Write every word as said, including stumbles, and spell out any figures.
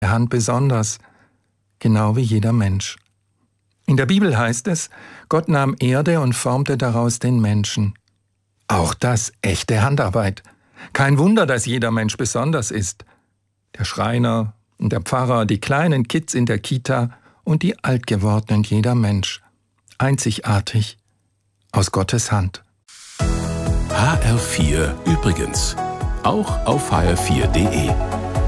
echte Hand besonders, genau wie jeder Mensch. In der Bibel heißt es, Gott nahm Erde und formte daraus den Menschen. Auch das echte Handarbeit. Kein Wunder, dass jeder Mensch besonders ist. Der Schreiner und der Pfarrer, die kleinen Kids in der Kita und die Altgewordenen, jeder Mensch. Einzigartig aus Gottes Hand. H R vier übrigens. Auch auf h r vier punkt d e.